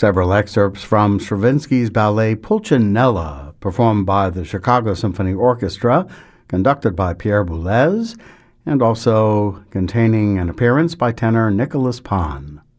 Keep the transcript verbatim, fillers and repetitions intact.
Several excerpts from Stravinsky's ballet Pulcinella, performed by the Chicago Symphony Orchestra, conducted by Pierre Boulez, and also containing an appearance by tenor Nicholas Pan.